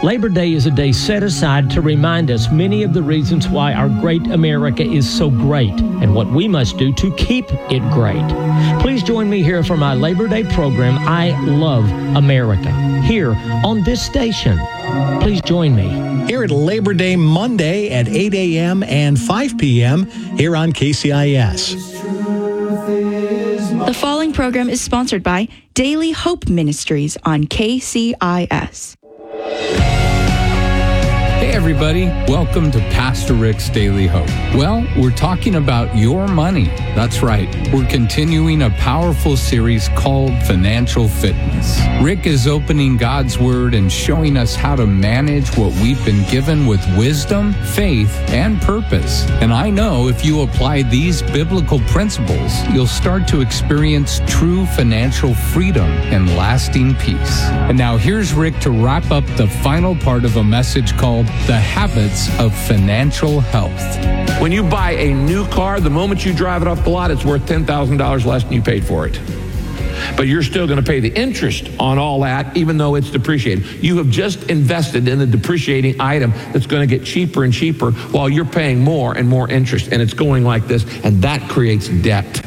Labor Day is a day set aside to remind us many of the reasons why our great America is so great and what we must do to keep it great. Please join me here for my Labor Day program, I Love America, here on this station. Please join me. Here at Labor Day Monday at 8 a.m. and 5 p.m. here on KCIS. The following program is sponsored by Daily Hope Ministries on KCIS. Hey everybody, welcome to Pastor Rick's Daily Hope. Well, we're talking about your money. That's right, we're continuing a powerful series called Financial Fitness. Rick is opening God's Word and showing us how to manage what we've been given with wisdom, faith, and purpose. And I know if you apply these biblical principles, you'll start to experience true financial freedom and lasting peace. And now here's Rick to wrap up the final part of a message called The Habits of Financial Health. When you buy a new car, the moment you drive it off the lot, it's worth $10,000 less than you paid for it. But you're still going to pay the interest on all that, even though it's depreciated. You have just invested in a depreciating item that's going to get cheaper and cheaper while you're paying more and more interest. And it's going like this, and that creates debt.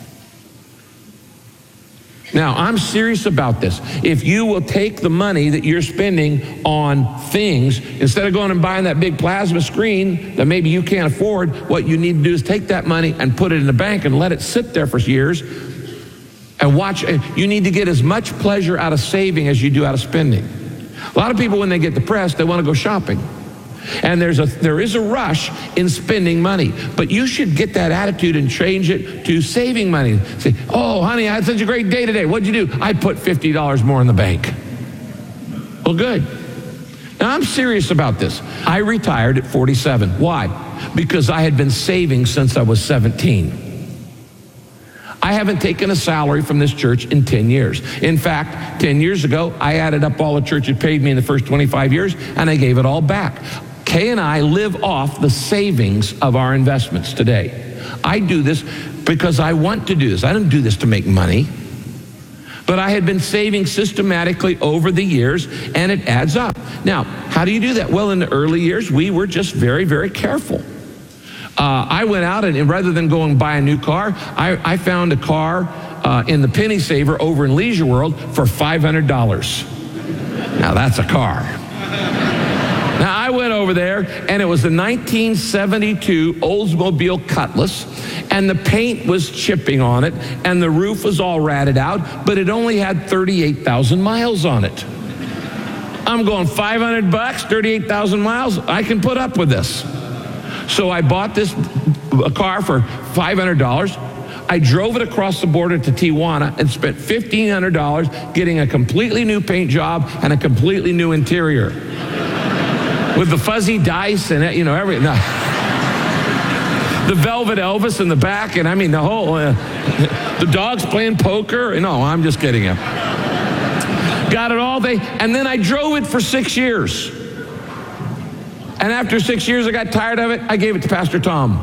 Now, I'm serious about this. If you will take the money that you're spending on things, instead of going and buying that big plasma screen that maybe you can't afford, what you need to do is take that money and put it in the bank and let it sit there for years and watch. You need to get as much pleasure out of saving as you do out of spending. A lot of people, when they get depressed, they want to go shopping. And there is a rush in spending money, but you should get that attitude and change it to saving money. Say, oh, honey, I had such a great day today. What'd you do? I put $50 more in the bank. Well, good. Now, I'm serious about this. I retired at 47. Why? Because I had been saving since I was 17. I haven't taken a salary from this church in 10 years. In fact, 10 years ago, I added up all the church had paid me in the first 25 years, and I gave it all back. Kay and I live off the savings of our investments today. I do this because I want to do this. I don't do this to make money. But I had been saving systematically over the years, and it adds up. Now, how do you do that? Well, in the early years, we were just very, very careful. I went out and rather than go and buy a new car, I found a car in the Penny Saver over in Leisure World for $500. Now that's a car. Now I went over there and it was a 1972 Oldsmobile Cutlass, and the paint was chipping on it and the roof was all ratted out, but it only had 38,000 miles on it. I'm going $500, 38,000 miles, I can put up with this. So I bought this car for $500. I drove it across the border to Tijuana and spent $1,500 getting a completely new paint job and a completely new interior. With the fuzzy dice and, everything. No. The Velvet Elvis in the back, and I mean the whole, the dogs playing poker. No, I'm just kidding you. Got it all day, and then I drove it for 6 years. And after 6 years, I got tired of it. I gave it to Pastor Tom.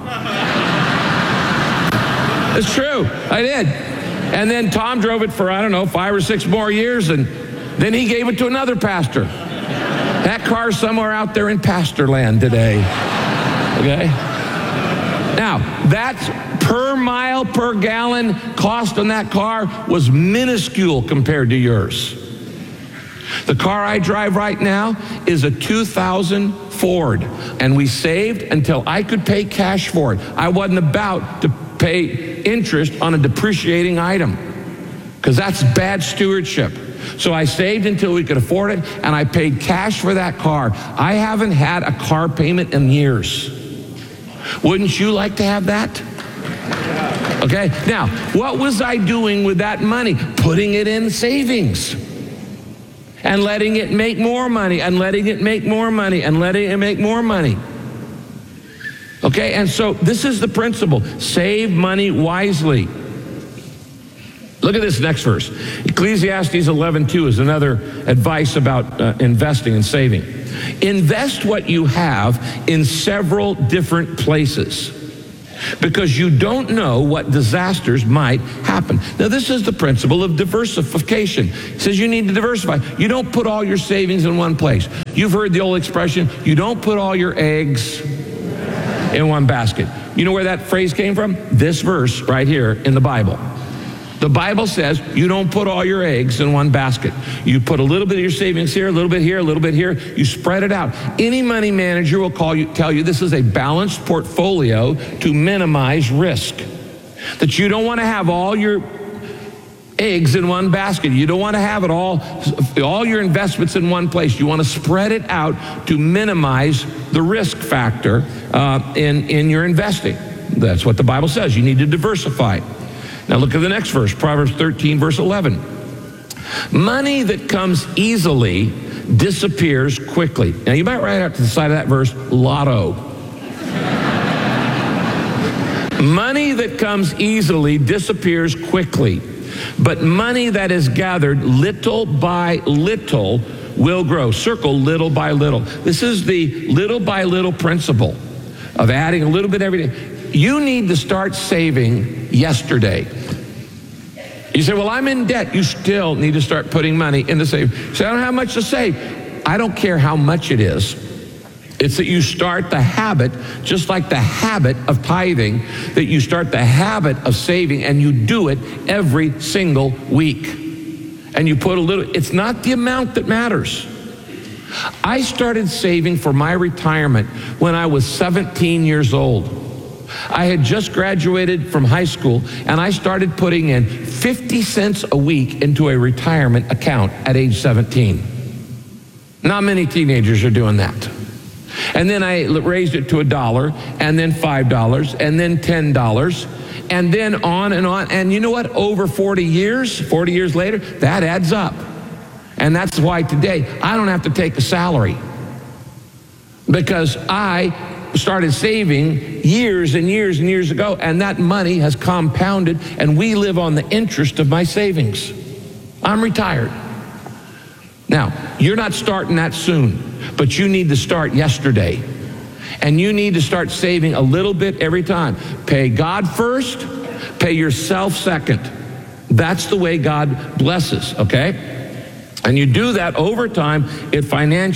It's true, I did. And then Tom drove it for, 5 or 6 more years, and then he gave it to another pastor. That car's somewhere out there in pastor land today, okay? Now, that's per mile, per gallon cost on that car was minuscule compared to yours. The car I drive right now is a 2000 Ford, and we saved until I could pay cash for it. I wasn't about to pay interest on a depreciating item because that's bad stewardship. So I saved until we could afford it, and I paid cash for that car. I haven't had a car payment in years. Wouldn't you like to have that? Okay, now, what was I doing with that money? Putting it in savings. And letting it make more money, and letting it make more money, and letting it make more money. Okay, and so this is the principle. Save money wisely. Look at this next verse. Ecclesiastes 11:2 is another advice about investing and saving. Invest what you have in several different places. because you don't know what disasters might happen. Now, this is the principle of diversification. It says you need to diversify. You don't put all your savings in one place. You've heard the old expression, you don't put all your eggs in one basket. You know where that phrase came from? This verse right here in the Bible. The Bible says you don't put all your eggs in one basket. You put a little bit of your savings here, a little bit here, a little bit here. You spread it out. Any money manager will tell you this is a balanced portfolio to minimize risk. That you don't want to have all your eggs in one basket. You don't want to have it all your investments in one place. You want to spread it out to minimize the risk factor in your investing. That's what the Bible says. You need to diversify. Now look at the next verse, Proverbs 13, verse 11. Money that comes easily disappears quickly. Now you might write out to the side of that verse, lotto. Money that comes easily disappears quickly, but money that is gathered little by little will grow. Circle little by little. This is the little by little principle of adding a little bit every day. You need to start saving yesterday. You say, well, I'm in debt. You still need to start putting money in the savings. You say, I don't have much to save. I don't care how much it is. It's that you start the habit, just like the habit of tithing, that you start the habit of saving, and you do it every single week. And you put a little, it's not the amount that matters. I started saving for my retirement when I was 17 years old. I had just graduated from high school, and I started putting in 50 cents a week into a retirement account at age 17. Not many teenagers are doing that. And then I raised it to $1, and then $5, and then $10, and then on and on. And you know what? Over 40 years later, that adds up. And that's why today I don't have to take a salary, because I started saving years and years and years ago, and that money has compounded, and we live on the interest of my savings. I'm retired. Now, you're not starting that soon, but you need to start yesterday. And you need to start saving a little bit every time. Pay God first, pay yourself second. That's the way God blesses, okay? And you do that over time, it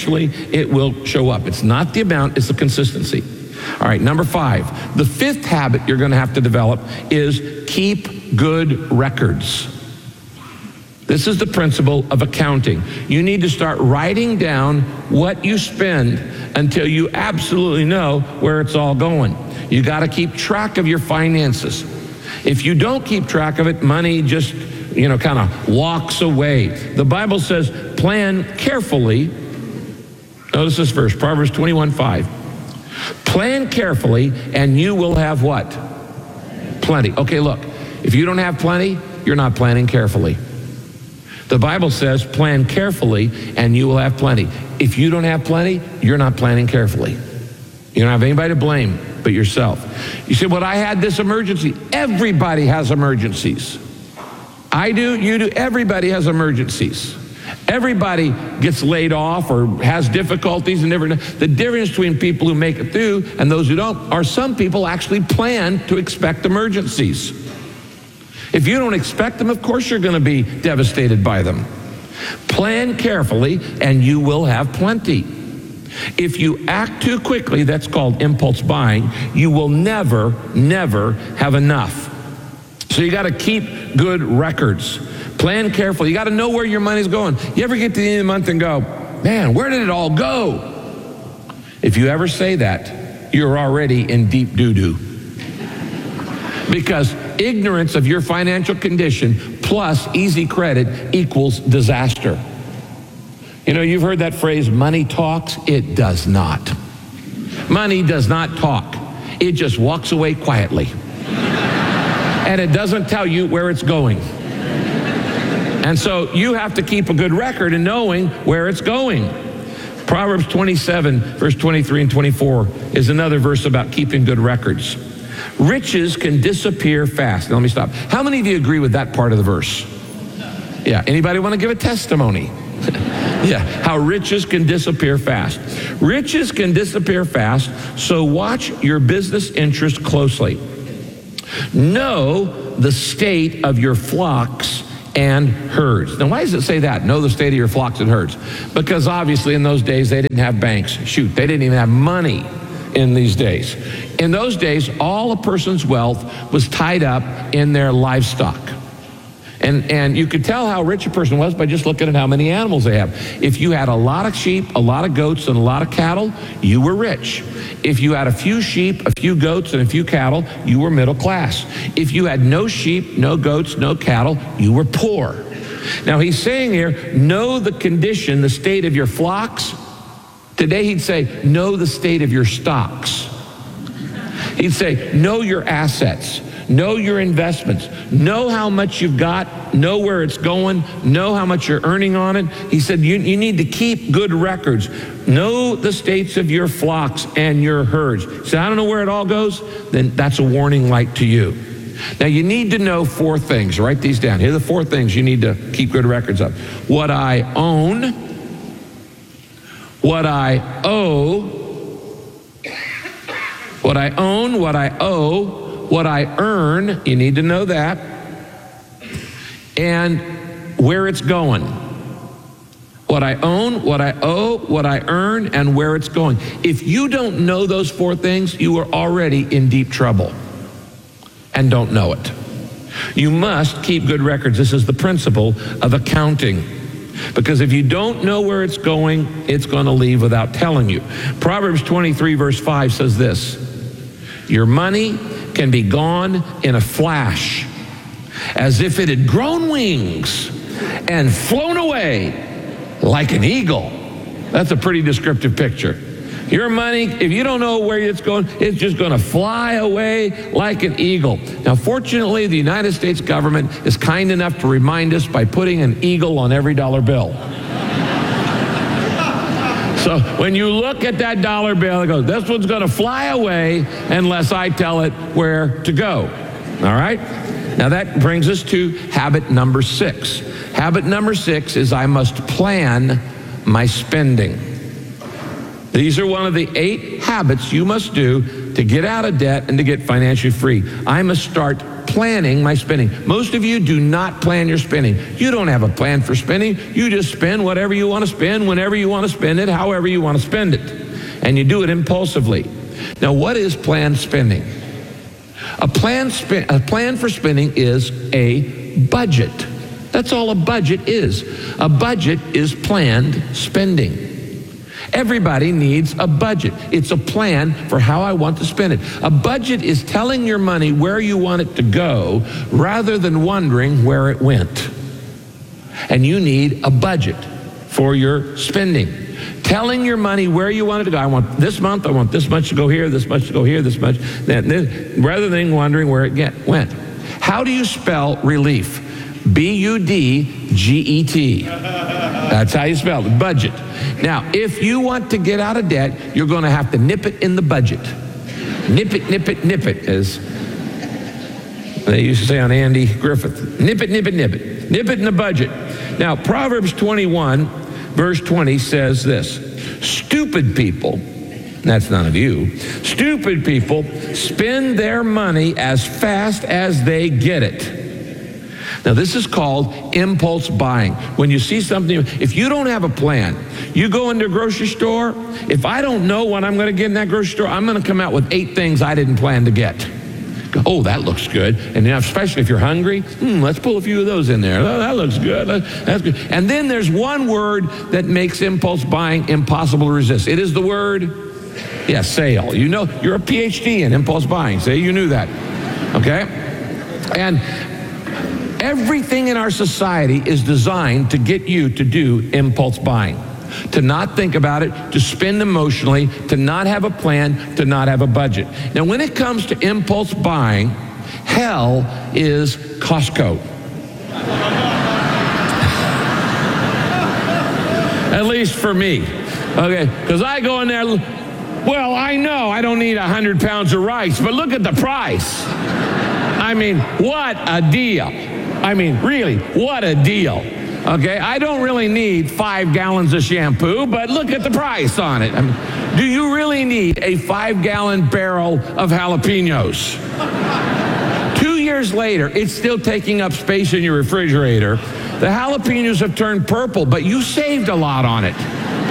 will show up. It's not the amount, it's the consistency. All right, number 5. The 5th habit you're going to have to develop is keep good records. This is the principle of accounting. You need to start writing down what you spend until you absolutely know where it's all going. You got to keep track of your finances. If you don't keep track of it, money just kind of walks away. The Bible says, plan carefully. Notice this verse, Proverbs 21:5. Plan carefully, and you will have what? Plenty. Okay, look, if you don't have plenty, you're not planning carefully. The Bible says, plan carefully, and you will have plenty. If you don't have plenty, you're not planning carefully. You don't have anybody to blame but yourself. You say, well, I had this emergency. Everybody has emergencies. I do, you do, everybody has emergencies. Everybody gets laid off or has difficulties and never. The difference between people who make it through and those who don't are some people actually plan to expect emergencies. If you don't expect them, of course you're going to be devastated by them. Plan carefully and you will have plenty. If you act too quickly, that's called impulse buying, you will never have enough. So you got to keep good records. Plan carefully. You got to know where your money's going. You ever get to the end of the month and go, man, where did it all go? If you ever say that, you're already in deep doo-doo. Because ignorance of your financial condition plus easy credit equals disaster. You know, you've heard that phrase, money talks. It does not. Money does not talk. It just walks away quietly. And it doesn't tell you where it's going. And so you have to keep a good record in knowing where it's going. Proverbs 27, verse 23 and 24 is another verse about keeping good records. Riches can disappear fast. Now let me stop. How many of you agree with that part of the verse? Yeah, anybody want to give a testimony? Yeah, how riches can disappear fast. Riches can disappear fast, so watch your business interests closely. Know the state of your flocks and herds. Now, why does it say that? Know the state of your flocks and herds. Because obviously in those days they didn't have banks. Shoot, they didn't even have money in these days. In those days, all a person's wealth was tied up in their livestock. And you could tell how rich a person was by just looking at how many animals they have. If you had a lot of sheep, a lot of goats, and a lot of cattle, you were rich. If you had a few sheep, a few goats, and a few cattle, you were middle class. If you had no sheep, no goats, no cattle, you were poor. Now he's saying here, know the condition, the state of your flocks. Today he'd say, know the state of your stocks. He'd say, know your assets. Know your investments. Know how much you've got. Know where it's going. Know how much you're earning on it. He said you need to keep good records. Know the states of your flocks and your herds. He said, I don't know where it all goes. Then that's a warning light to you. Now you need to know 4 things. Write these down. Here are the 4 things you need to keep good records of. What I own, what I owe, what I own, what I owe, what I earn, you need to know that, and where it's going. What I own, what I owe, what I earn, and where it's going. If you don't know those 4 things, you are already in deep trouble and don't know it. You must keep good records. This is the principle of accounting. Because if you don't know where it's going to leave without telling you. Proverbs 23 verse 5 says this, your money can be gone in a flash, as if it had grown wings and flown away like an eagle. That's a pretty descriptive picture. Your money, if you don't know where it's going, it's just going to fly away like an eagle. Now, fortunately, the United States government is kind enough to remind us by putting an eagle on every dollar bill. So when you look at that dollar bill, it goes, this one's going to fly away unless I tell it where to go. All right? Now that brings us to habit number 6. Habit number 6 is I must plan my spending. These are one of the 8 habits you must do to get out of debt and to get financially free. I must start planning my spending. Most of you do not plan your spending. You don't have a plan for spending. You just spend whatever you want to spend, whenever you want to spend it, however you want to spend it. And you do it impulsively. Now, what is planned spending? A plan for spending is a budget. That's all a budget is. A budget is planned spending. Everybody needs a budget. It's a plan for how I want to spend it. A budget is telling your money where you want it to go rather than wondering where it went. And you need a budget for your spending. Telling your money where you want it to go. I want this month, I want this much to go here, this much to go here, this much, rather than wondering where it went. How do you spell relief? B-U-D-G-E-T. That's how you spell it, budget. Now, if you want to get out of debt, you're going to have to nip it in the budget. Nip it, nip it, nip it, as they used to say on Andy Griffith. Nip it, nip it, nip it. Nip it in the budget. Now, Proverbs 21, verse 20 says this, stupid people, that's none of you, stupid people spend their money as fast as they get it. Now, this is called impulse buying. When you see something, if you don't have a plan, you go into a grocery store, if I don't know what I'm going to get in that grocery store, I'm going to come out with 8 things I didn't plan to get. Oh, that looks good. And now, especially if you're hungry, let's pull a few of those in there. Oh, that looks good. That's good. And then there's one word that makes impulse buying impossible to resist. It is the word, sale. You know, you're a PhD in impulse buying. Say you knew that. Okay? And everything in our society is designed to get you to do impulse buying, to not think about it, to spend emotionally, to not have a plan, to not have a budget. Now, when it comes to impulse buying, hell is Costco. At least for me, okay? Because I go in there, well, I know I don't need 100 pounds of rice, but look at the price. I mean, what a deal. I mean, really, what a deal. Okay, I don't really need 5 gallons of shampoo, but look at the price on it. I mean, do you really need a 5-gallon barrel of jalapenos? 2 years later, it's still taking up space in your refrigerator. The jalapenos have turned purple, but you saved a lot on it.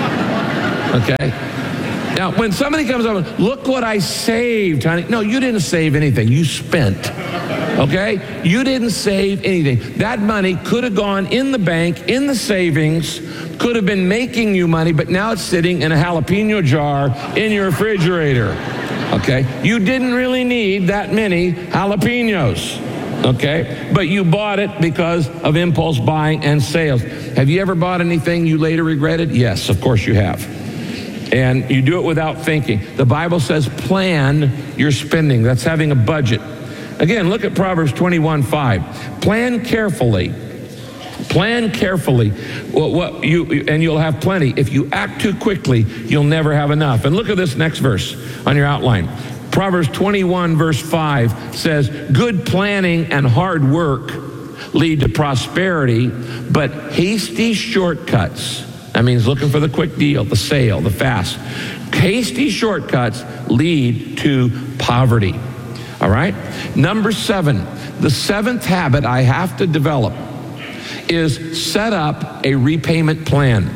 Okay? Now, when somebody comes up and, look what I saved, honey. No, you didn't save anything. You spent. Okay? You didn't save anything. That money could have gone in the bank, in the savings, could have been making you money, but now it's sitting in a jalapeno jar in your refrigerator. Okay? You didn't really need that many jalapenos. Okay? But you bought it because of impulse buying and sales. Have you ever bought anything you later regretted? Yes, of course you have. And you do it without thinking. The Bible says plan your spending. That's having a budget. Again, look at Proverbs 21:5. Plan carefully. Plan carefully. And you'll have plenty. If you act too quickly, you'll never have enough. And look at this next verse on your outline. Proverbs 21 verse 5 says, good planning and hard work lead to prosperity, but hasty shortcuts, that means looking for the quick deal, the sale, the fast. Hasty shortcuts lead to poverty. All right? Number 7, the 7th habit I have to develop is set up a repayment plan.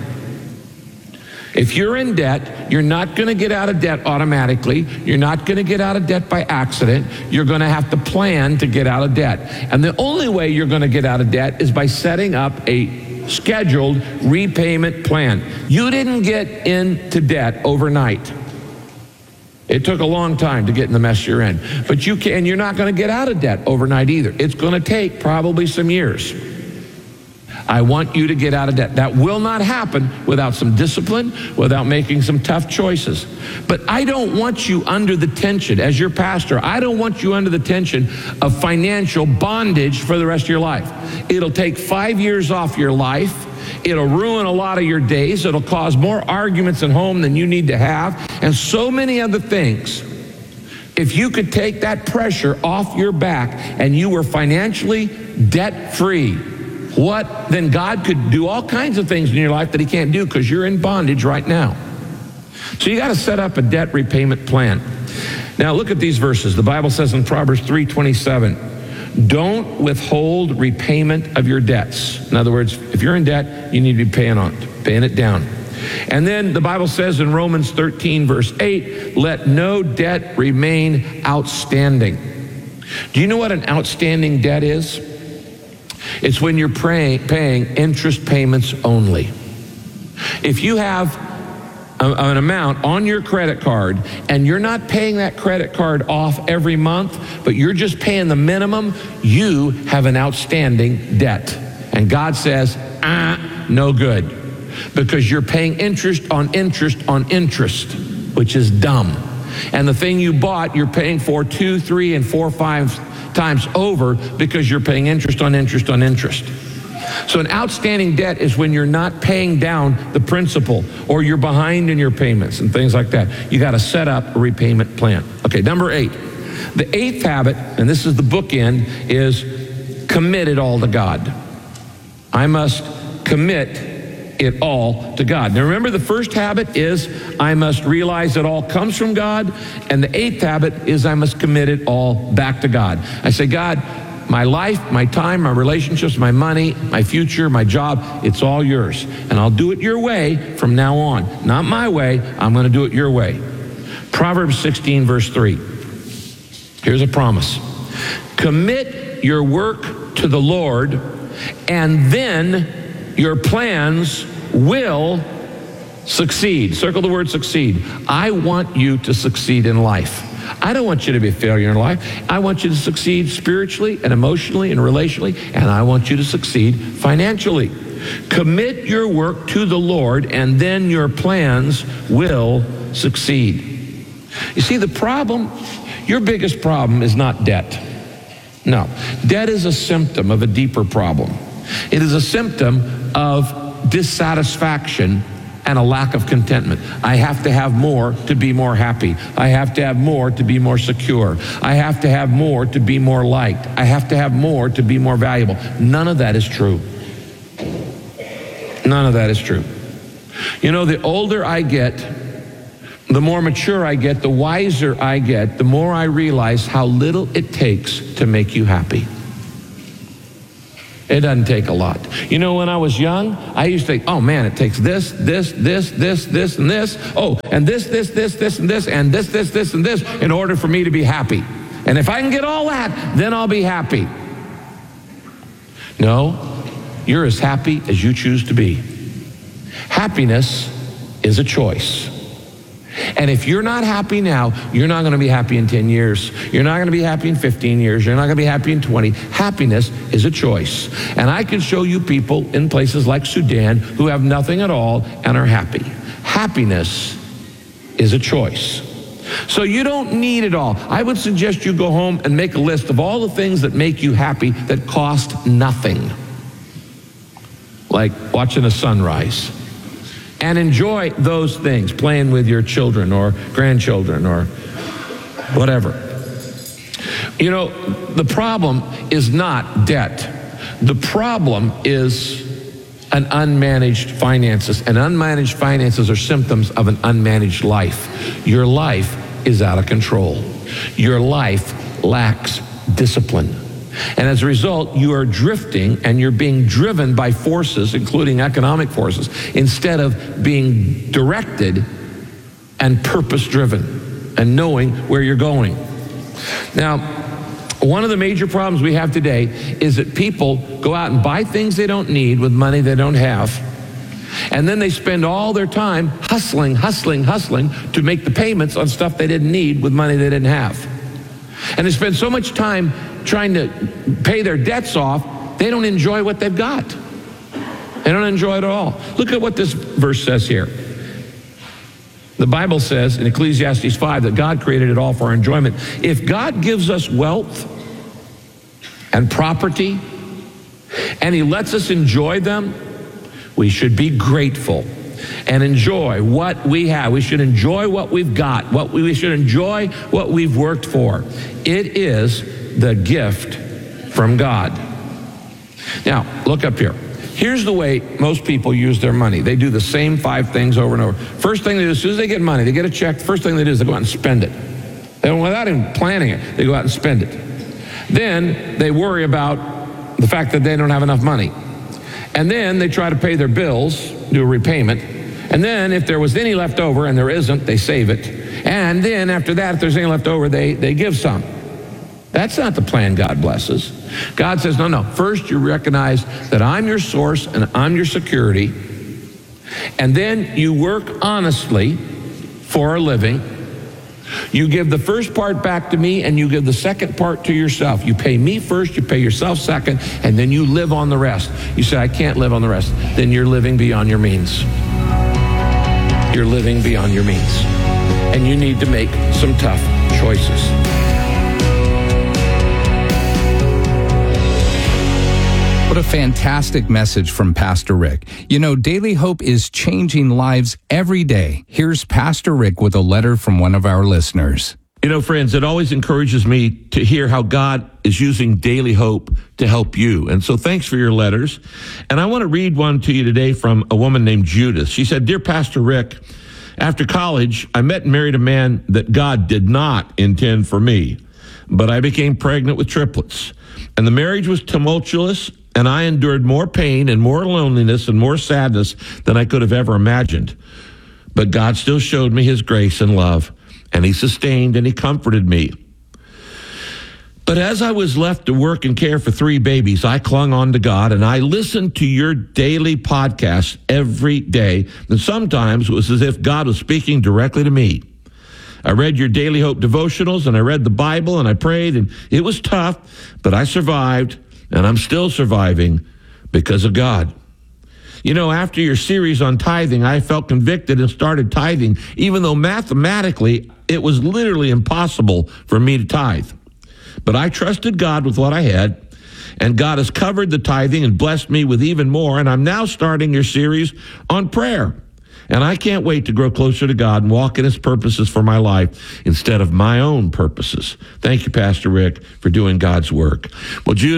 If you're in debt, you're not going to get out of debt automatically. You're not going to get out of debt by accident. You're going to have to plan to get out of debt. And the only way you're going to get out of debt is by setting up a scheduled repayment plan. You didn't get into debt overnight. It took a long time to get in the mess you're in. But you can, you're not going to get out of debt overnight either. It's going to take probably some years. I want you to get out of debt. That will not happen without some discipline, without making some tough choices. But I don't want you under the tension, as your pastor, I don't want you under the tension of financial bondage for the rest of your life. It'll take 5 years off your life. It'll ruin a lot of your days. It'll cause more arguments at home than you need to have, and so many other things. If you could take that pressure off your back and you were financially debt-free, then God could do all kinds of things in your life that he can't do because you're in bondage right now. So you got to set up a debt repayment plan. Now look at these verses. The Bible says in Proverbs 3:27, don't withhold repayment of your debts. In other words, if you're in debt, you need to be paying it down. And then the Bible says in Romans 13 verse 8, let no debt remain outstanding. Do you know what an outstanding debt is? It's when you're paying interest payments only. If you have an amount on your credit card and you're not paying that credit card off every month, but you're just paying the minimum, you have an outstanding debt. And God says, no good. Because you're paying interest on interest on interest, which is dumb. And the thing you bought, you're paying for 2, 3, and 4, 5 times over because you're paying interest on interest on interest. So an outstanding debt is when you're not paying down the principal or you're behind in your payments and things like that. You got to set up a repayment plan. Okay, number 8. The 8th habit, and this is the bookend, is commit it all to God. I must commit it all to God. Now remember, the first habit is I must realize it all comes from God, and the 8th habit is I must commit it all back to God. I say, God, my life, my time, my relationships, my money, my future, my job, it's all yours. And I'll do it your way from now on. Not my way, I'm going to do it your way. Proverbs 16 verse 3. Here's a promise. Commit your work to the Lord, and then your plans will succeed. Circle the word succeed. I want you to succeed in life. I don't want you to be a failure in life. I want you to succeed spiritually and emotionally and relationally, and I want you to succeed financially. Commit your work to the Lord, and then your plans will succeed. You see, the problem, your biggest problem is not debt. No, debt is a symptom of a deeper problem. It is a symptom of dissatisfaction and a lack of contentment. I have to have more to be more happy. I have to have more to be more secure. I have to have more to be more liked. I have to have more to be more valuable. None of that is true. None of that is true. You know, the older I get, the more mature I get, the wiser I get, the more I realize how little it takes to make you happy. It doesn't take a lot. You know, when I was young, I used to think, oh man, it takes this, and this. Oh, and this, and this, and this, and this in order for me to be happy. And if I can get all that, then I'll be happy. No, you're as happy as you choose to be. Happiness is a choice. And if you're not happy now, you're not going to be happy in 10 years. You're not going to be happy in 15 years. You're not going to be happy in 20. Happiness is a choice. And I can show you people in places like Sudan who have nothing at all and are happy. Happiness is a choice. So you don't need it all. I would suggest you go home and make a list of all the things that make you happy that cost nothing. Like watching a sunrise. And enjoy those things, playing with your children or grandchildren or whatever. You know, the problem is not debt. The problem is an unmanaged finances. And unmanaged finances are symptoms of an unmanaged life. Your life is out of control. Your life lacks discipline. And as a result, you are drifting and you're being driven by forces, including economic forces, instead of being directed and purpose-driven and knowing where you're going. Now, one of the major problems we have today is that people go out and buy things they don't need with money they don't have. And then they spend all their time hustling to make the payments on stuff they didn't need with money they didn't have. And they spend so much time trying to pay their debts off, they don't enjoy what they've got. They don't enjoy it at all. Look at what this verse says here. The Bible says in Ecclesiastes 5 that God created it all for our enjoyment. If God gives us wealth and property, and He lets us enjoy them, we should be grateful and enjoy what we have. We should enjoy what we've got. We should enjoy what we've worked for. It is the gift from God. Now, look up here. Here's the way most people use their money. They do the same 5 things over and over. First thing they do, as soon as they get money, they get a check, first thing they do is they go out and spend it. Without even planning it, they go out and spend it. Then they worry about the fact that they don't have enough money. And then they try to pay their bills, do a repayment. And then if there was any left over, and there isn't, they save it. And then after that, if there's any left over, they give some. That's not the plan God blesses. God says, no. First you recognize that I'm your source and I'm your security. And then you work honestly for a living. You give the first part back to me and you give the second part to yourself. You pay me first, you pay yourself second, and then you live on the rest. You say, I can't live on the rest. Then you're living beyond your means. You're living beyond your means. And you need to make some tough choices. What a fantastic message from Pastor Rick. You know, Daily Hope is changing lives every day. Here's Pastor Rick with a letter from one of our listeners. You know, friends, it always encourages me to hear how God is using Daily Hope to help you. And so thanks for your letters. And I want to read one to you today from a woman named Judith. She said, Dear Pastor Rick, after college, I met and married a man that God did not intend for me, but I became pregnant with triplets. And the marriage was tumultuous, and I endured more pain and more loneliness and more sadness than I could have ever imagined. But God still showed me His grace and love, and He sustained and He comforted me. But as I was left to work and care for 3 babies, I clung on to God, and I listened to your daily podcast every day. And sometimes it was as if God was speaking directly to me. I read your Daily Hope devotionals, and I read the Bible, and I prayed, and it was tough, but I survived. And I'm still surviving because of God. You know, after your series on tithing, I felt convicted and started tithing, even though mathematically it was literally impossible for me to tithe. But I trusted God with what I had, and God has covered the tithing and blessed me with even more. And I'm now starting your series on prayer. And I can't wait to grow closer to God and walk in His purposes for my life instead of my own purposes. Thank you, Pastor Rick, for doing God's work. Well, Judith,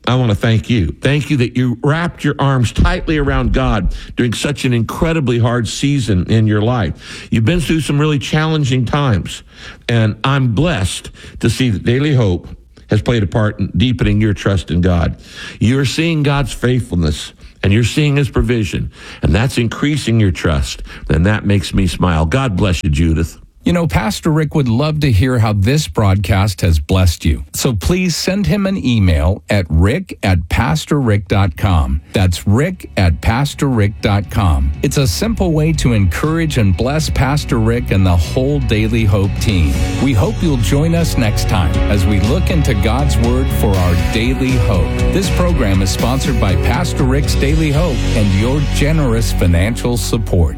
I want to thank you. Thank you that you wrapped your arms tightly around God during such an incredibly hard season in your life. You've been through some really challenging times, and I'm blessed to see that Daily Hope has played a part in deepening your trust in God. You're seeing God's faithfulness, and you're seeing his provision, and that's increasing your trust, and that makes me smile. God bless you, Judith. You know, Pastor Rick would love to hear how this broadcast has blessed you. So please send him an email at rick@pastorrick.com. That's rick@pastorrick.com. It's a simple way to encourage and bless Pastor Rick and the whole Daily Hope team. We hope you'll join us next time as we look into God's Word for our daily hope. This program is sponsored by Pastor Rick's Daily Hope and your generous financial support.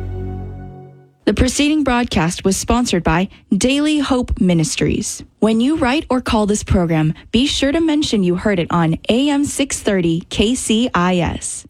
The preceding broadcast was sponsored by Daily Hope Ministries. When you write or call this program, be sure to mention you heard it on AM 630 KCIS.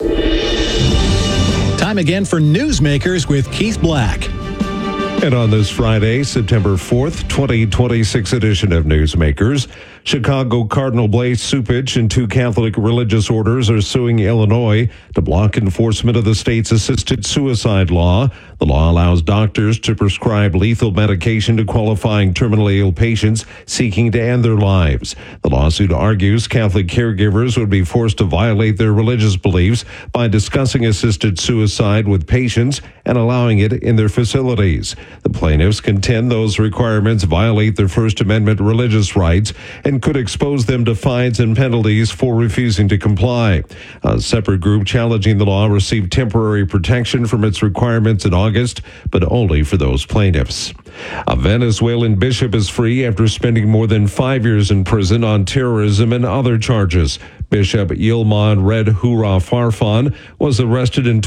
Time again for Newsmakers with Keith Black. And on this Friday, September 4th, 2026 edition of Newsmakers, Chicago Cardinal Blaise Cupich and 2 Catholic religious orders are suing Illinois to block enforcement of the state's assisted suicide law. The law allows doctors to prescribe lethal medication to qualifying terminally ill patients seeking to end their lives. The lawsuit argues Catholic caregivers would be forced to violate their religious beliefs by discussing assisted suicide with patients and allowing it in their facilities. The plaintiffs contend those requirements violate their First Amendment religious rights and could expose them to fines and penalties for refusing to comply. A separate group challenging the law received temporary protection from its requirements in August, but only for those plaintiffs. A Venezuelan bishop is free after spending more than 5 years in prison on terrorism and other charges. Bishop Yilmaz Red Hurra Farfan was arrested in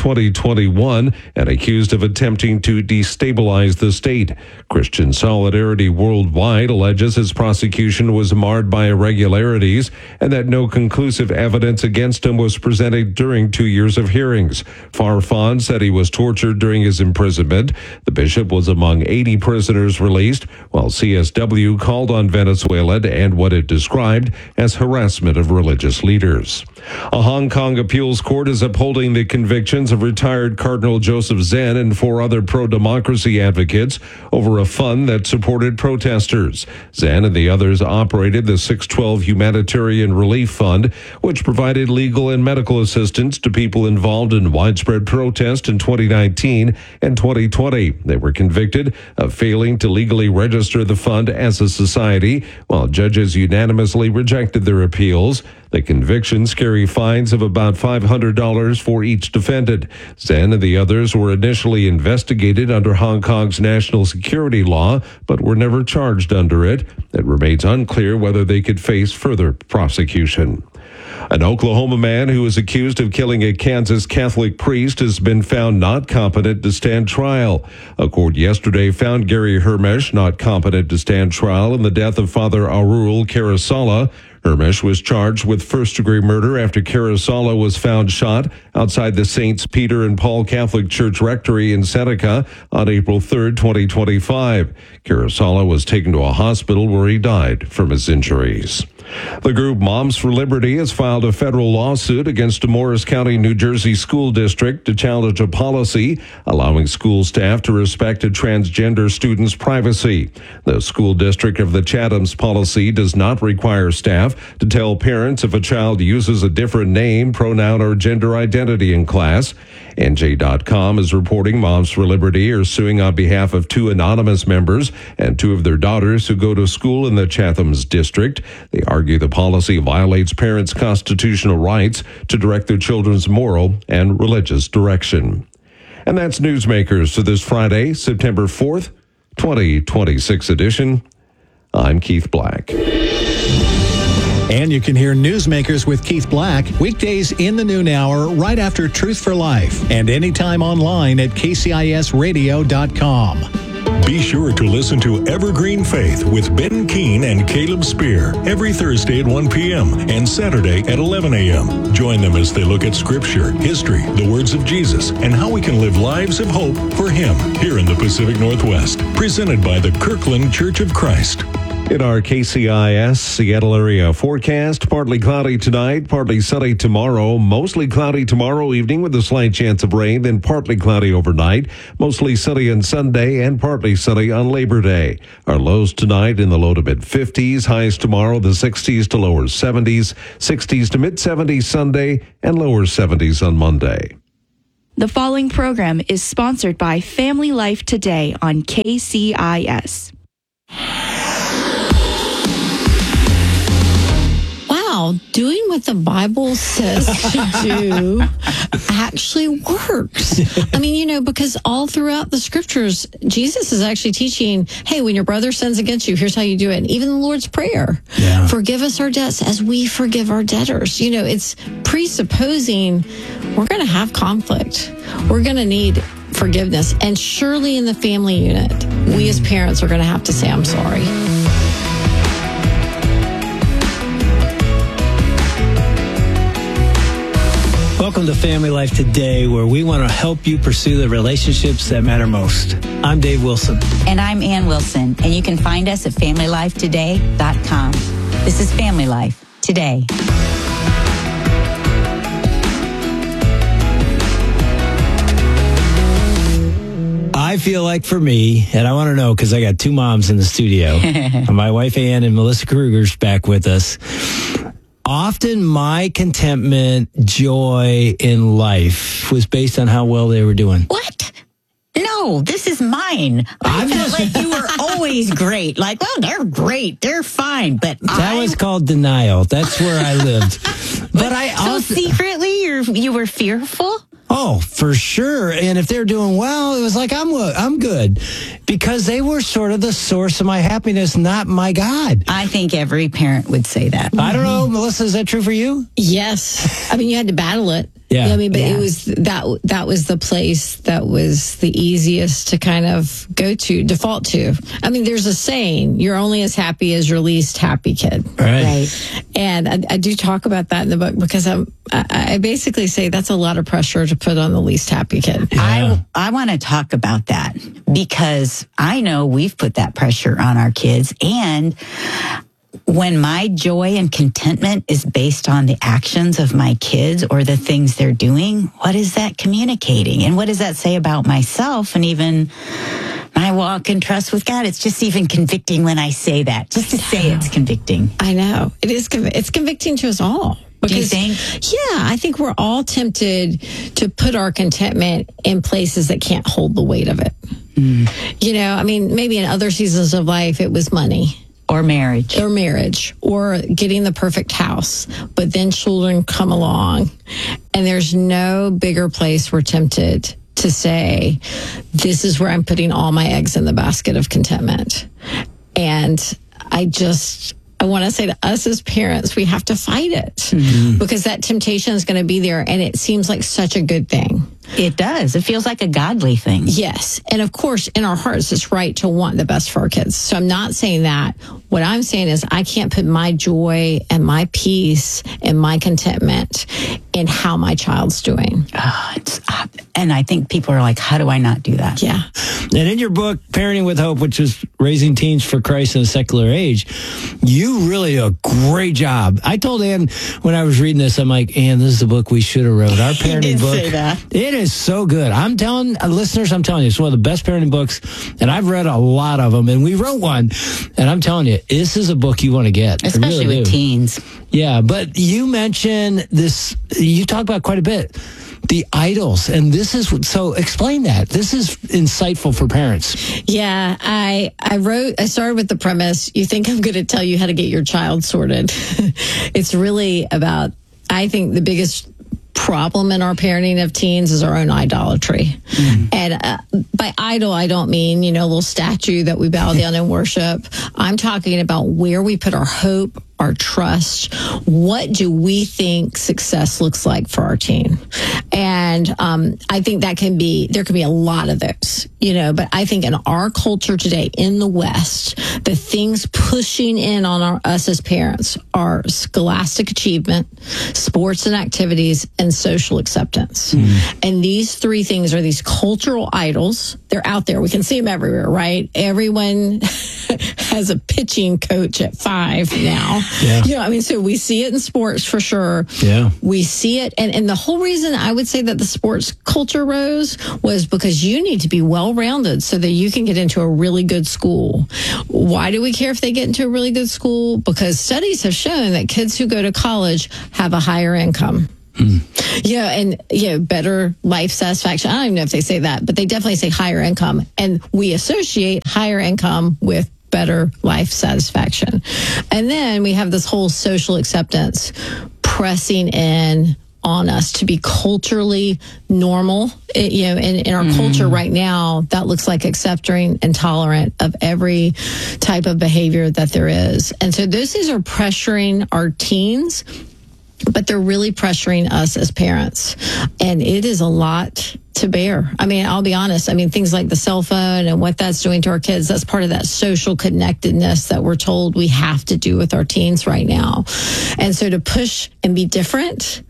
2021 and accused of attempting to destabilize the state. Christian Solidarity Worldwide alleges his prosecution was marred by irregularities and that no conclusive evidence against him was presented during 2 years of hearings. Farfan said he was tortured during his imprisonment. The bishop was among 80 prisoners released, while CSW called on Venezuela to end what it described as harassment of religious leaders. A Hong Kong appeals court is upholding the convictions of retired Cardinal Joseph Zen and 4 other pro-democracy advocates over a fund that supported protesters. Zen and the others operated the 612 Humanitarian Relief Fund, which provided legal and medical assistance to people involved in widespread protest in 2019 and 2020. They were convicted of failing to legally register the fund as a society, while judges unanimously rejected their appeals. The convictions carry fines of about $500 for each defendant. Zen and the others were initially investigated under Hong Kong's national security law, but were never charged under it. It remains unclear whether they could face further prosecution. An Oklahoma man who is accused of killing a Kansas Catholic priest has been found not competent to stand trial. A court yesterday found Gary Hermish not competent to stand trial in the death of Father Arul Carasala. Hermish was charged with first-degree murder after Carasala was found shot outside the Saints Peter and Paul Catholic Church Rectory in Seneca on April 3, 2025. Carasala was taken to a hospital where he died from his injuries. The group Moms for Liberty has filed a federal lawsuit against a Morris County, New Jersey school district to challenge a policy allowing school staff to respect a transgender student's privacy. The school district of the Chatham's policy does not require staff to tell parents if a child uses a different name, pronoun, or gender identity in class. NJ.com is reporting Moms for Liberty are suing on behalf of 2 anonymous members and 2 of their daughters who go to school in the Chatham's district. They argue the policy violates parents' constitutional rights to direct their children's moral and religious direction. And that's Newsmakers for this Friday, September 4th, 2026 edition. I'm Keith Black. And you can hear Newsmakers with Keith Black weekdays in the noon hour right after Truth for Life and anytime online at kcisradio.com. Be sure to listen to Evergreen Faith with Ben Keene and Caleb Spear every Thursday at 1 p.m. and Saturday at 11 a.m. Join them as they look at Scripture, history, the words of Jesus, and how we can live lives of hope for Him here in the Pacific Northwest. Presented by the Kirkland Church of Christ. In our KCIS Seattle area forecast, partly cloudy tonight, partly sunny tomorrow, mostly cloudy tomorrow evening with a slight chance of rain, then partly cloudy overnight, mostly sunny on Sunday and partly sunny on Labor Day. Our lows tonight in the low to mid 50s, highs tomorrow the 60s to lower 70s, 60s to mid 70s Sunday, and lower 70s on Monday. The following program is sponsored by Family Life Today on KCIS. Wow, doing what the Bible says to do actually works. I mean, because all throughout the scriptures, Jesus is actually teaching, hey, when your brother sins against you, here's how you do it. And even the Lord's Prayer, forgive us our debts as we forgive our debtors. It's presupposing we're going to have conflict. We're going to need forgiveness. And surely in the family unit, we as parents are going to have to say, I'm sorry. Welcome to Family Life Today, where we want to help you pursue the relationships that matter most. I'm Dave Wilson. And I'm Ann Wilson, and you can find us at FamilyLifeToday.com. This is Family Life Today. I feel like for me, and I want to know because I got two moms in the studio, my wife Ann and Melissa Kruger's back with us. Often my contentment, joy in life was based on how well they were doing. What? No, this is mine. I felt like you were always great. Like, well, they're great. They're fine. But that was called denial. That's where I lived. But I also secretly you were fearful? Oh, for sure. And if they're doing well, it was like, I'm good. Because they were sort of the source of my happiness, not my God. I think every parent would say that. I don't know, Melissa, is that true for you? Yes. I mean, you had to battle it. Yeah. But it was that was the place that was the easiest to kind of go to, default to. I mean, there's a saying, you're only as happy as your least happy kid. Right. And I do talk about that in the book because I basically say that's a lot of pressure to put on the least happy kid. Yeah. I want to talk about that because I know we've put that pressure on our kids, and when my joy and contentment is based on the actions of my kids or the things they're doing, what is that communicating? And what does that say about myself and even my walk and trust with God? It's just even convicting when I say that. Just to say it's convicting. I know. It is. It's convicting to us all. Because, do you think? Yeah, I think we're all tempted to put our contentment in places that can't hold the weight of it. I mean, maybe in other seasons of life, it was money. Or marriage. Or getting the perfect house. But then children come along, and there's no bigger place we're tempted to say, this is where I'm putting all my eggs in the basket of contentment. And I want to say to us as parents, we have to fight it because that temptation is going to be there, and it seems like such a good thing. It does. It feels like a godly thing. Yes. And of course, in our hearts, it's right to want the best for our kids. So I'm not saying that. What I'm saying is I can't put my joy and my peace and my contentment in how my child's doing. And I think people are like, how do I not do that? Yeah. And in your book, Parenting with Hope, which is Raising Teens for Christ in a Secular Age, you really do a great job. I told Ann when I was reading this, I'm like, Ann, this is the book we should have wrote. Our parenting book. Say that. It is so good. I'm telling listeners, it's one of the best parenting books, and I've read a lot of them, and we wrote one, and I'm telling you, this is a book you want to get. Especially with teens. Yeah, but you mentioned this, you talk about quite a bit, the idols, and this is, so explain that. This is insightful for parents. Yeah, I started with the premise, you think I'm going to tell you how to get your child sorted. It's really about, I think the biggest problem in our parenting of teens is our own idolatry. And by idol, I don't mean, a little statue that we bow down and worship. I'm talking about where we put our hope, our trust. What do we think success looks like for our teen? And I think there can be a lot of those, but I think in our culture today in the West, the things pushing in on us as parents are scholastic achievement, sports and activities, and social acceptance. And these three things are these cultural idols they're out there. We can see them everywhere, right? Everyone has a pitching coach at 5 now. Yeah. So we see it in sports for sure. Yeah. We see it. And the whole reason I would say that the sports culture rose was because you need to be well-rounded so that you can get into a really good school. Why do we care if they get into a really good school? Because studies have shown that kids who go to college have a higher income. Yeah, and better life satisfaction. I don't even know if they say that, but they definitely say higher income. And we associate higher income with better life satisfaction. And then we have this whole social acceptance pressing in on us to be culturally normal. In our culture right now, that looks like accepting and tolerant of every type of behavior that there is. And so those things are pressuring our teens, but they're really pressuring us as parents. And it is a lot to bear. I'll be honest. Things like the cell phone and what that's doing to our kids, that's part of that social connectedness that we're told we have to do with our teens right now. And so to push and be different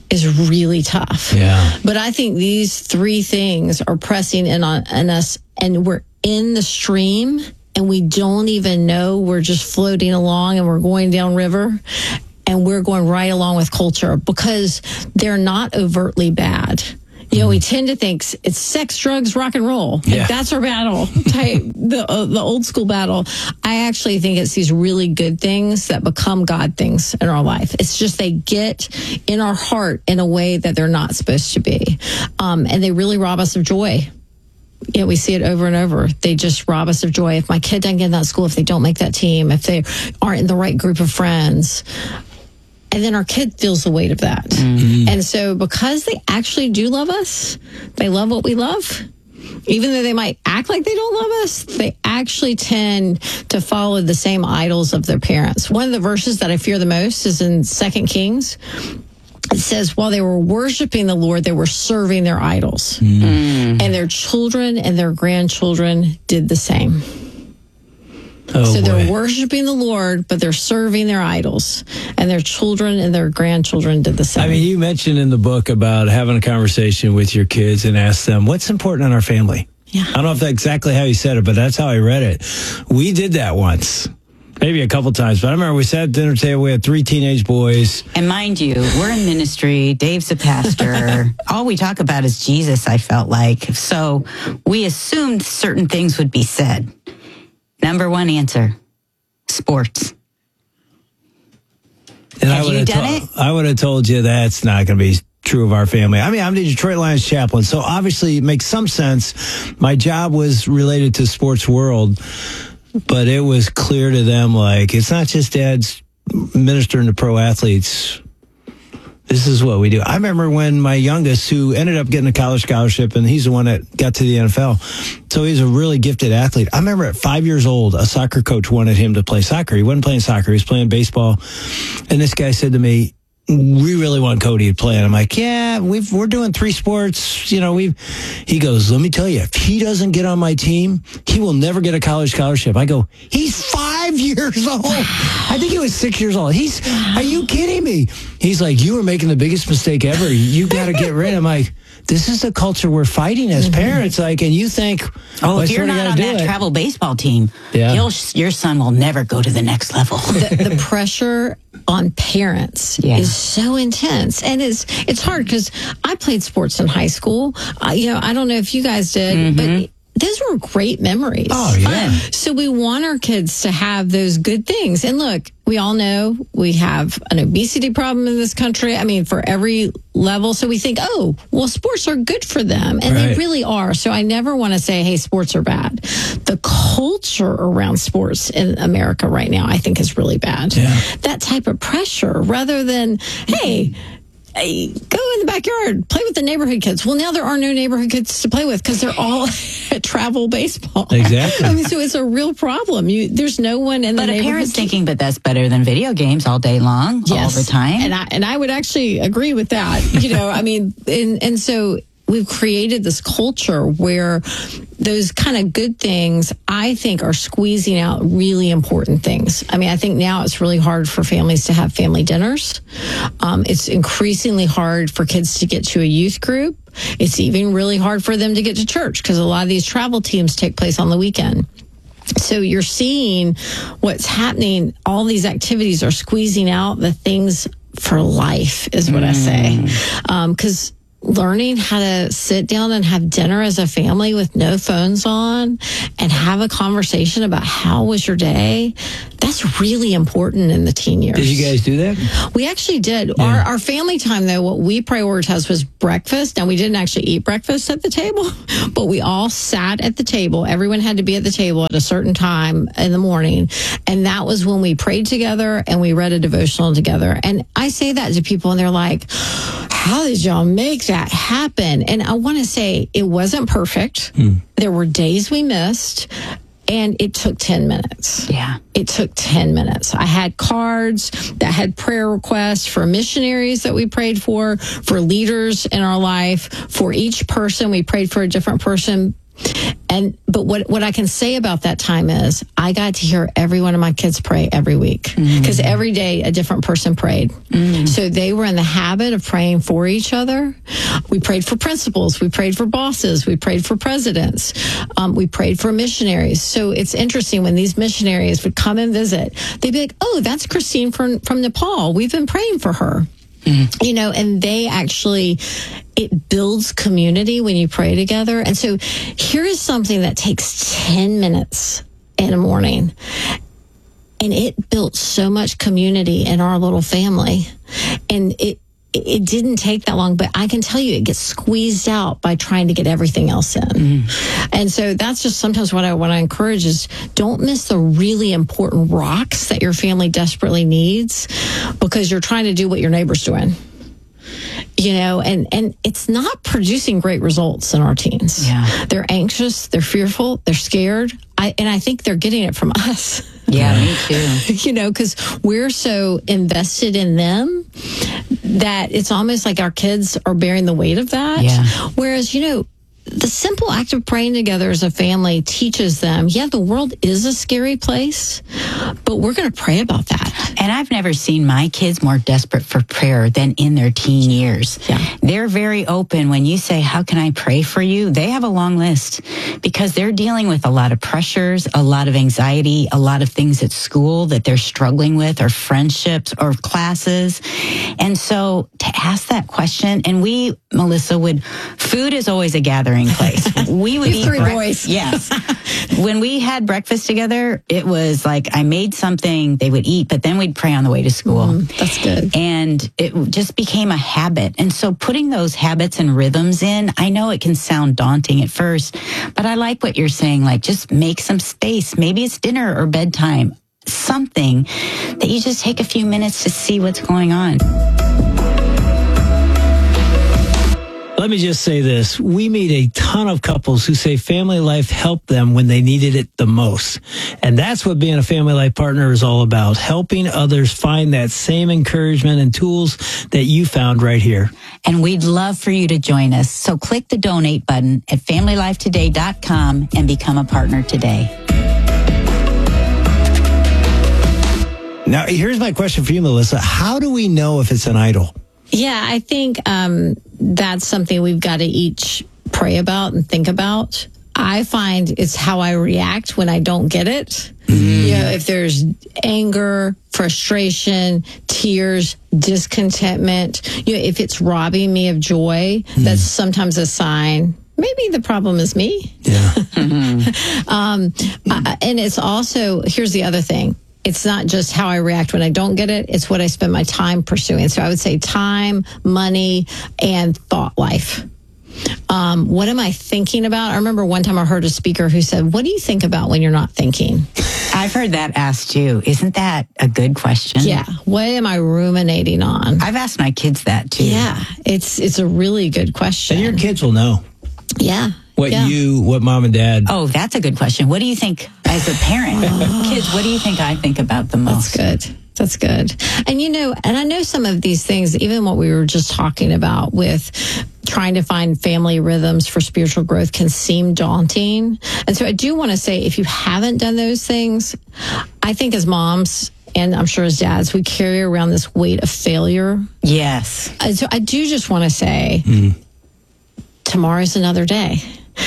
is really tough. Yeah. But I think these 3 things are pressing in on us, and we're in the stream and we don't even know. We're just floating along and we're going down river. And we're going right along with culture because they're not overtly bad. We tend to think it's sex, drugs, rock and roll. Yeah. That's our battle type, the old school battle. I actually think it's these really good things that become God things in our life. It's just they get in our heart in a way that they're not supposed to be. And they really rob us of joy. We see it over and over. They just rob us of joy. If my kid doesn't get in that school, if they don't make that team, if they aren't in the right group of friends, and then our kid feels the weight of that. Mm-hmm. And so because they actually do love us, they love what we love, even though they might act like they don't love us, they actually tend to follow the same idols of their parents. One of the verses that I fear the most is in 2 Kings. It says, while they were worshiping the Lord, they were serving their idols. Mm. And their children and their grandchildren did the same. So they're worshiping the Lord, but they're serving their idols. And their children and their grandchildren did the same. You mentioned in the book about having a conversation with your kids and ask them, what's important in our family? Yeah. I don't know if that's exactly how you said it, but that's how I read it. We did that once. Maybe a couple times, but I remember we sat at dinner table, we had 3 teenage boys. And mind you, we're in ministry, Dave's a pastor. All we talk about is Jesus, I felt like. So we assumed certain things would be said. Number 1 answer, sports. And Have you done it? I would have told you that's not going to be true of our family. I'm the Detroit Lions chaplain, so obviously it makes some sense. My job was related to sports world, but it was clear to them, it's not just dad's ministering to pro athletes. This is what we do. I remember when my youngest, who ended up getting a college scholarship, and he's the one that got to the NFL. So he's a really gifted athlete. I remember at 5 years old, a soccer coach wanted him to play soccer. He wasn't playing soccer. He was playing baseball. And this guy said to me, we really want Cody to play. And I'm like, yeah, we're doing 3 sports. He goes, let me tell you, if he doesn't get on my team, he will never get a college scholarship. I go, he's 5 years old. I think he was 6 years old. Are you kidding me? He's like, you were making the biggest mistake ever. You got to get rid of him. I'm like, this is the culture we're fighting as parents. And you think, if you're not on that travel baseball team, your son will never go to the next level. The pressure on parents is so intense, and it's hard because I played sports in high school. I don't know if you guys did, but those were great memories. Oh, yeah. So we want our kids to have those good things. And look, we all know we have an obesity problem in this country. For every level. So we think, sports are good for them. And they really are. So I never want to say, hey, sports are bad. The culture around sports in America right now, I think, is really bad. Yeah. That type of pressure, rather than, hey, go in the backyard, play with the neighborhood kids. Well, now there are no neighborhood kids to play with because they're all at travel baseball. Exactly. So it's a real problem. There's no one in the neighborhood. But a parent's thinking, but that's better than video games all day long, all the time. And I would actually agree with that. And so we've created this culture where those kind of good things, I think, are squeezing out really important things. I mean, I think now it's really hard for families to have family dinners. It's increasingly hard for kids to get to a youth group. It's even really hard for them to get to church because a lot of these travel teams take place on the weekend. So you're seeing what's happening. All these activities are squeezing out the things for life, is what I say. Because learning how to sit down and have dinner as a family with no phones on and have a conversation about how was your day, that's really important in the teen years. Did you guys do that? We actually did. Yeah. Our family time, though, what we prioritized was breakfast. Now, we didn't actually eat breakfast at the table, but we all sat at the table. Everyone had to be at the table at a certain time in the morning. And that was when we prayed together and we read a devotional together. And I say that to people and they're like, how did y'all make that happen? And I want to say it wasn't perfect. There were days we missed. And it took 10 minutes. Yeah. It took 10 minutes. I had cards that had prayer requests for missionaries that we prayed for leaders in our life. For each person, we prayed for a different person. But what I can say about that time is I got to hear every one of my kids pray every week because every day a different person prayed. So they were in the habit of praying for each other. We prayed for principals. We prayed for bosses. We prayed for presidents. We prayed for missionaries. So it's interesting when these missionaries would come and visit, they'd be like, oh, that's Christine from Nepal. We've been praying for her. You know, and they actually, it builds community when you pray together. And so here is something that takes 10 minutes in the morning. And it built so much community in our little family. And it didn't take that long, but I can tell you it gets squeezed out by trying to get everything else in. And so that's just sometimes what I want to encourage is don't miss the really important rocks that your family desperately needs because you're trying to do what your neighbor's doing. You know, and it's not producing great results in our teens. Yeah. They're anxious, they're fearful, they're scared. I think they're getting it from us. Yeah, me too. You know, because we're so invested in them that it's almost like our kids are bearing the weight of that. Yeah. Whereas, you know, the simple act of praying together as a family teaches them, yeah, the world is a scary place, but we're going to pray about that. And I've never seen my kids more desperate for prayer than in their teen years. Yeah. They're very open. When you say, how can I pray for you? They have a long list because they're dealing with a lot of pressures, a lot of anxiety, a lot of things at school that they're struggling with or friendships or classes. And so to ask that question, and we, Melissa, food is always a gathering place. We would eat 3 boys. Yes. When we had breakfast together, it was like I made something they would eat, but then we'd pray on the way to school. That's good. And it just became a habit. And so putting those habits and rhythms in, I know it can sound daunting at first, but I like what you're saying, like just make some space. Maybe it's dinner or bedtime, something that you just take a few minutes to see what's going on. Let me just say this. We meet a ton of couples who say family life helped them when they needed it the most. And that's what being a family life partner is all about, helping others find that same encouragement and tools that you found right here. And we'd love for you to join us. So click the donate button at familylifetoday.com and become a partner today. Now, here's my question for you, Melissa. How do we know if it's an idol? Yeah, I think that's something we've got to each pray about and think about. I find it's how I react when I don't get it. You know, if there's anger, frustration, tears, discontentment, you know, if it's robbing me of joy, that's sometimes a sign. Maybe the problem is me. Yeah. And it's also, here's the other thing. It's not just how I react when I don't get it. It's what I spend my time pursuing. So I would say time, money, and thought life. What am I thinking about? I remember one time I heard a speaker who said, what do you think about when you're not thinking? I've heard that asked too. Isn't that a good question? Yeah. What am I ruminating on? I've asked my kids that too. Yeah. It's a really good question. And your kids will know. Yeah. What mom and dad. Oh, that's a good question. What do you think as a parent? Kids, what do you think I think about the most? That's good. That's good. And and I know some of these things, even what we were just talking about with trying to find family rhythms for spiritual growth, can seem daunting. And so I do want to say, if you haven't done those things, I think as moms, and I'm sure as dads, we carry around this weight of failure. Yes. And so I do just want to say, tomorrow's another day.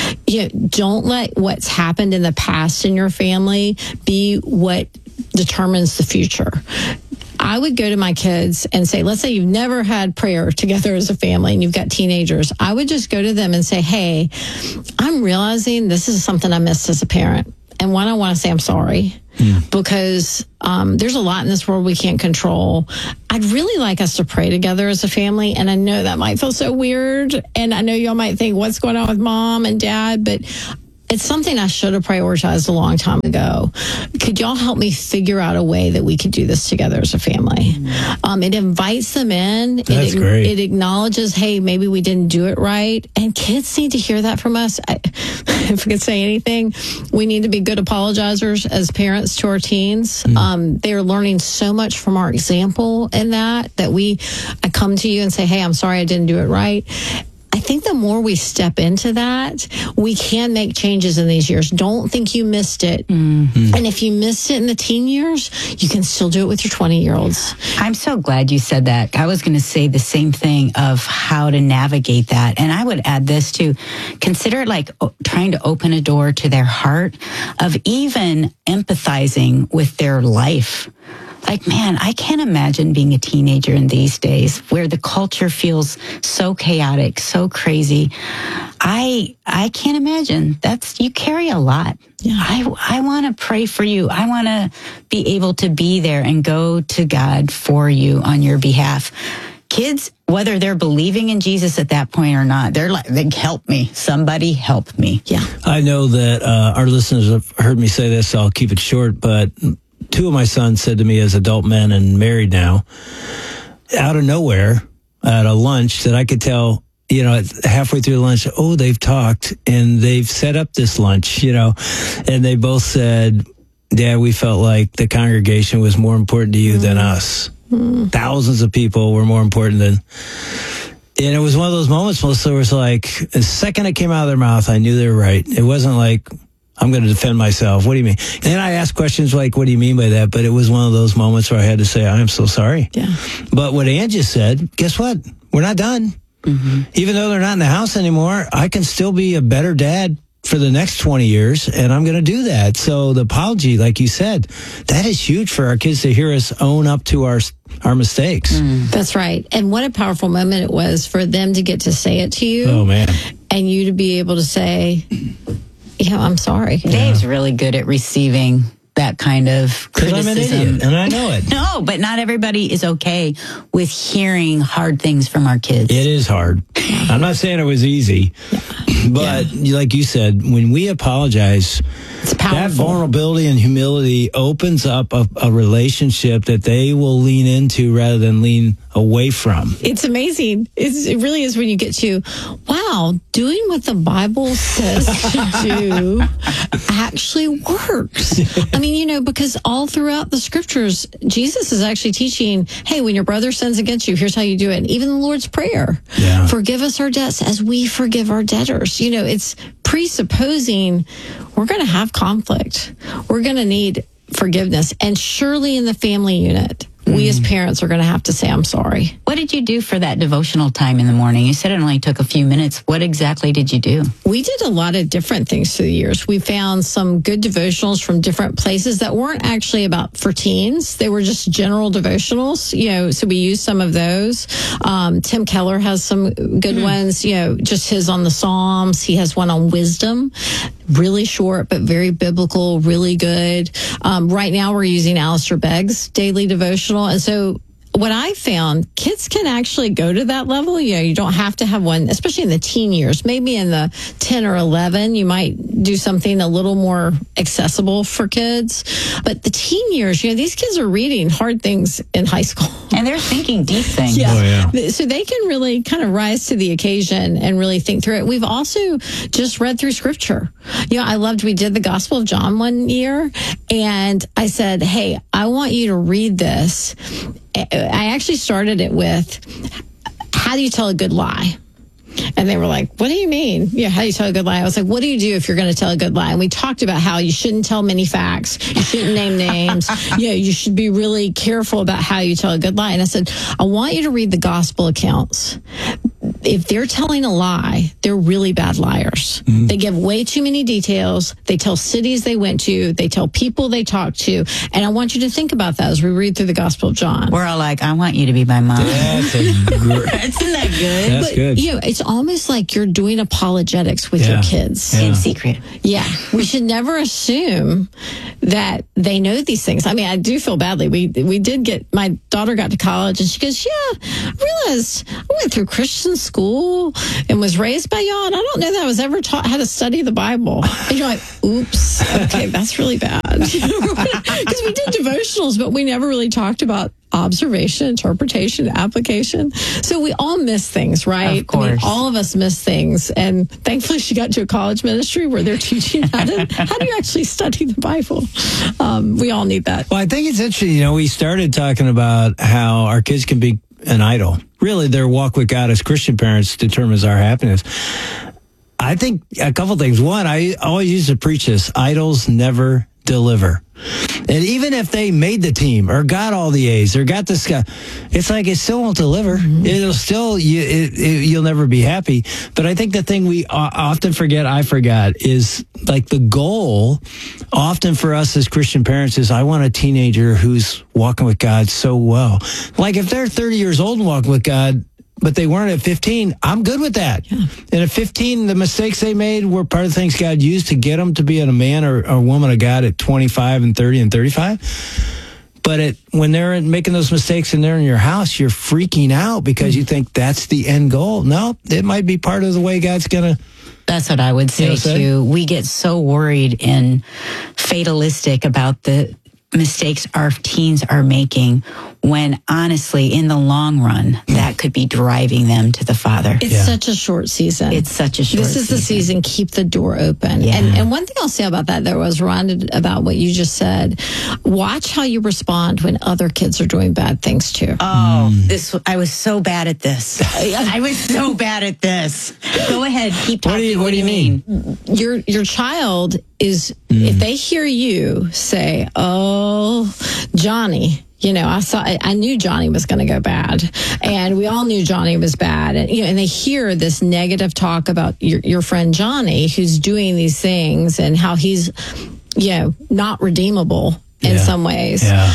Don't let what's happened in the past in your family be what determines the future. I would go to my kids and say, let's say you've never had prayer together as a family and you've got teenagers. I would just go to them and say, hey, I'm realizing this is something I missed as a parent. And one, I want to say I'm sorry because there's a lot in this world we can't control. I'd really like us to pray together as a family. And I know that might feel so weird. And I know y'all might think, what's going on with mom and dad? But it's something I should have prioritized a long time ago. Could y'all help me figure out a way that we could do this together as a family? It invites them in. That's great. It acknowledges, hey, maybe we didn't do it right. And kids need to hear that from us. If I could say anything, we need to be good apologizers as parents to our teens. They're learning so much from our example in that I come to you and say, hey, I'm sorry I didn't do it right. I think the more we step into that, we can make changes in these years. Don't think you missed it. And if you missed it in the teen years, you can still do it with your 20-year-olds. I'm so glad you said that. I was going to say the same thing of how to navigate that. And I would add this too. Consider it like trying to open a door to their heart, of even empathizing with their life. Like, man, I can't imagine being a teenager in these days where the culture feels so chaotic, so crazy. I can't imagine. You carry a lot. Yeah. I want to pray for you. I want to be able to be there and go to God for you on your behalf. Kids, whether they're believing in Jesus at that point or not, they're like, help me. Somebody help me. Yeah. I know that our listeners have heard me say this, so I'll keep it short, but two of my sons said to me as adult men and married now, out of nowhere at a lunch, that I could tell, halfway through the lunch, they've talked and they've set up this lunch, and they both said, Dad, we felt like the congregation was more important to you than us. Thousands of people were more important than. And it was one of those moments, Melissa, where it's like, the second it came out of their mouth, I knew they were right. It wasn't like, I'm going to defend myself. What do you mean? And then I asked questions like, what do you mean by that? But it was one of those moments where I had to say, I'm so sorry. Yeah. But what Ann just said, guess what? We're not done. Even though they're not in the house anymore, I can still be a better dad for the next 20 years, and I'm going to do that. So the apology, like you said, that is huge for our kids to hear us own up to our mistakes. That's right. And what a powerful moment it was for them to get to say it to you. Oh, man. And you to be able to say, I'm sorry. Dave's really good at receiving that kind of criticism. I'm an idiot, and I know it. No, but not everybody is okay with hearing hard things from our kids. It is hard. I'm not saying it was easy, but like you said, when we apologize, it's powerful. That vulnerability and humility opens up a relationship that they will lean into rather than lean away from. It's amazing. It really is when you get to, wow, doing what the Bible says to do actually works. I mean, because all throughout the scriptures, Jesus is actually teaching, hey, when your brother sins against you, here's how you do it. And even the Lord's Prayer, forgive us our debts as we forgive our debtors. It's presupposing we're going to have conflict. We're going to need forgiveness. And surely in the family unit, we as parents are going to have to say, I'm sorry. What did you do for that devotional time in the morning? You said it only took a few minutes. What exactly did you do? We did a lot of different things through the years. We found some good devotionals from different places that weren't actually for teens. They were just general devotionals, so we used some of those. Tim Keller has some good ones, just his on the Psalms. He has one on wisdom. Really short, but very biblical, really good. Right now we're using Alistair Begg's daily devotional. And so what I found, kids can actually go to that level. You don't have to have one, especially in the teen years. Maybe in the 10 or 11, you might do something a little more accessible for kids. But the teen years, these kids are reading hard things in high school. And they're thinking deep things. Yeah. Oh, yeah. So they can really kind of rise to the occasion and really think through it. We've also just read through scripture. We did the Gospel of John one year, and I said, hey, I want you to read this. I actually started it with, how do you tell a good lie? And they were like, what do you mean? How do you tell a good lie? I was like, what do you do if you're going to tell a good lie? And we talked about how you shouldn't tell many facts. You shouldn't name names. You should be really careful about how you tell a good lie. And I said, I want you to read the gospel accounts. If they're telling a lie, they're really bad liars. Mm-hmm. They give way too many details. They tell cities they went to. They tell people they talked to. And I want you to think about that as we read through the Gospel of John. We're all like, I want you to be my mom. Isn't that good? That's good. It's almost like you're doing apologetics with your kids. In secret. Yeah. We should never assume that they know these things. I mean, I do feel badly. We did my daughter got to college and she goes, I realized I went through Christian school and was raised by y'all, and I don't know that I was ever taught how to study the Bible. And you're like, oops, okay, that's really bad. Because we did devotionals, but we never really talked about observation, interpretation, application. So we all miss things, right? Of course. All of us miss things. And thankfully she got to a college ministry where they're teaching how do you actually study the Bible? We all need that. Well, I think it's interesting. We started talking about how our kids can be an idol. Really, their walk with God as Christian parents determines our happiness. I think a couple things. One, I always used to preach this: idols never deliver. And even if they made the team or got all the A's or got this guy, it's like it still won't deliver. Mm-hmm. It'll still, you'll never be happy. But I think the thing we often forget, I forgot, is like the goal often for us as Christian parents is, I want a teenager who's walking with God so well. Like if they're 30 years old and walking with God, but they weren't at 15, I'm good with that. Yeah. And at 15, the mistakes they made were part of the things God used to get them to be a man or a woman of God at 25 and 30 and 35. But when they're making those mistakes and they're in your house, you're freaking out because you think that's the end goal. No, it might be part of the way God's going to. That's what I would say too. We get so worried and fatalistic about the mistakes our teens are making when honestly, in the long run, that could be driving them to the Father. It's such a short season. It's such a short season. This is the season. Keep the door open. Yeah. And one thing I'll say about that, though, I was reminded about what you just said. Watch how you respond when other kids are doing bad things too. Oh, I was so bad at this. I was so bad at this. Go ahead. Keep talking. What do you mean? Your child is, if they hear you say, oh, Johnny, I knew Johnny was going to go bad, and we all knew Johnny was bad. And they hear this negative talk about your friend Johnny, who's doing these things and how he's, not redeemable in some ways. Yeah.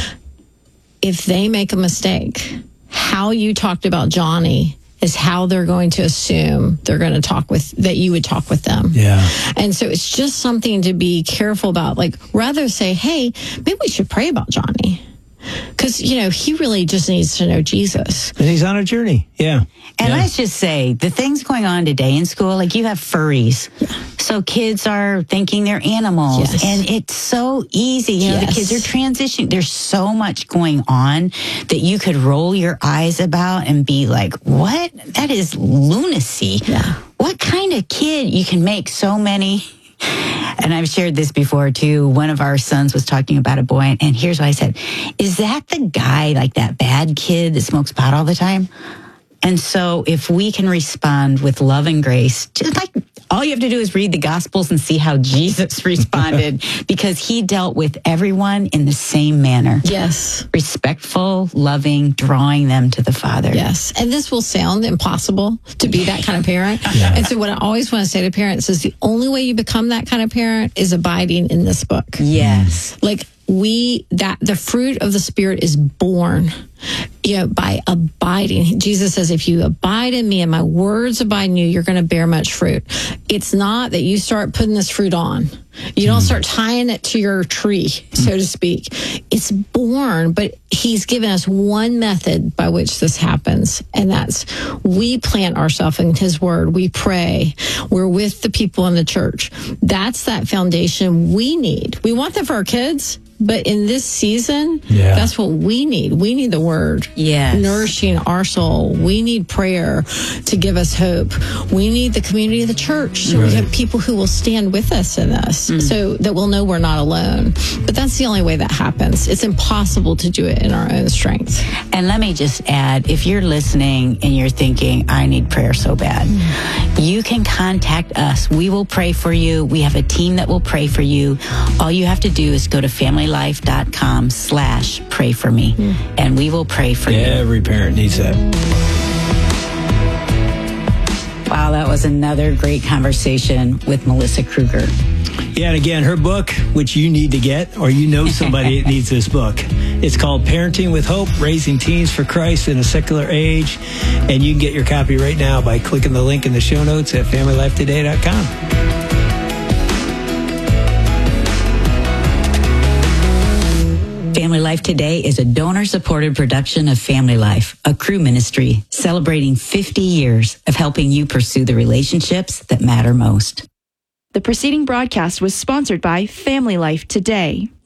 If they make a mistake, how you talked about Johnny is how they're going to assume they're going to that you would talk with them. Yeah. And so it's just something to be careful about. Like, rather say, hey, maybe we should pray about Johnny. Because, he really just needs to know Jesus. And he's on a journey. Yeah. And let's just say, the things going on today in school, like you have furries. Yeah. So kids are thinking they're animals. Yes. And it's so easy. The kids are transitioning. There's so much going on that you could roll your eyes about and be like, what? That is lunacy. Yeah. What kind of kid? You can make so many... And I've shared this before too. One of our sons was talking about a boy, and here's what I said: is that the guy, like that bad kid that smokes pot all the time? And so if we can respond with love and grace, just like all you have to do is read the Gospels and see how Jesus responded, because he dealt with everyone in the same manner. Yes. Respectful, loving, drawing them to the Father. Yes. And this will sound impossible to be that kind of parent. Yeah. And so what I always want to say to parents is the only way you become that kind of parent is abiding in this book. Yes. Like the fruit of the Spirit is born by abiding. Jesus says, if you abide in me and my words abide in you, you're going to bear much fruit. It's not that you start putting this fruit on. You don't start tying it to your tree, so to speak. It's born, but he's given us one method by which this happens, and that's we plant ourselves in his word. We pray. We're with the people in the church. That's that foundation we need. We want that for our kids. But in this season, that's what we need. We need the word nourishing our soul. We need prayer to give us hope. We need the community of the church. So we have people who will stand with us in this so that we'll know we're not alone. But that's the only way that happens. It's impossible to do it in our own strength. And let me just add, if you're listening and you're thinking, I need prayer so bad, you can contact us. We will pray for you. We have a team that will pray for you. All you have to do is go to familylife.com/pray for me, and we will pray for you. Every parent needs that. Wow, that was another great conversation with Melissa Kruger. Yeah, and again, her book, which you need to get, or you know somebody that needs this book. It's called Parenting with Hope, Raising Teens for Christ in a Secular Age. And you can get your copy right now by clicking the link in the show notes at FamilyLifeToday.com. Family Life Today is a donor-supported production of Family Life, a Cru ministry celebrating 50 years of helping you pursue the relationships that matter most. The preceding broadcast was sponsored by Family Life Today.